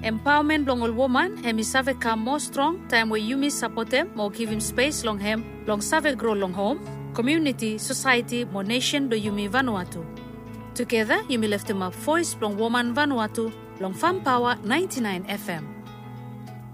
Empowerment long all woman, hemi save come more strong, time where you miss support them, more give him space long him, long save grow long home, community, society, more nation do you me Vanuatu. Together, you me lift him up voice long woman Vanuatu, long Farm Power 99 FM.